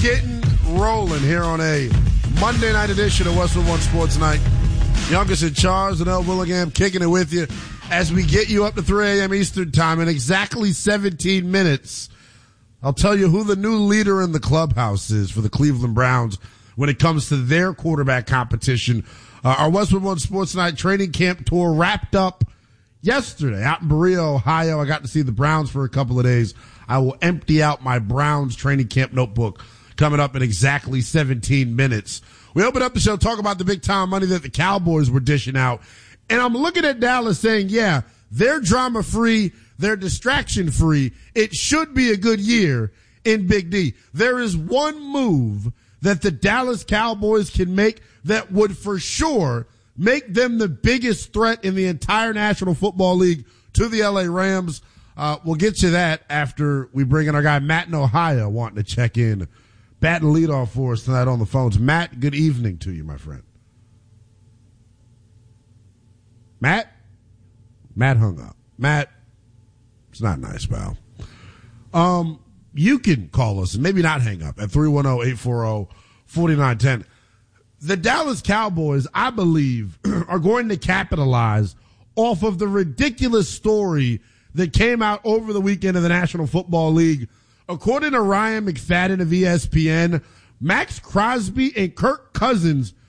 getting rolling here on a Monday night edition of Westwood One Sports Night. Youngest in charge, and El Willingham kicking it with you as we get you up to 3 a.m. Eastern time in exactly 17 minutes. I'll tell you who the new leader in the clubhouse is for the Cleveland Browns when it comes to their quarterback competition. Our Westwood One Sports Night training camp tour wrapped up yesterday out in Berea, Ohio. I got to see the Browns for a couple of days. I will empty out my Browns training camp notebook coming up in exactly 17 minutes. We open up the show, talk about the big time money that the Cowboys were dishing out. And I'm looking at Dallas saying, yeah, they're drama free. They're distraction free. It should be a good year in Big D. There is one move that the Dallas Cowboys can make that would for sure make them the biggest threat in the entire National Football League to the LA Rams. We'll get to that after we bring in our guy Matt in Ohio wanting to check in. Batting leadoff for us tonight on the phones. Matt, good evening to you, my friend. Matt? Matt hung up. Matt, it's not nice, pal. You can call us and maybe not hang up at 310-840-4910. The Dallas Cowboys, I believe, are going to capitalize off of the ridiculous story that came out over the weekend of the National Football League. According to Ryan McFadden of ESPN, Max Crosby and Kirk Cousins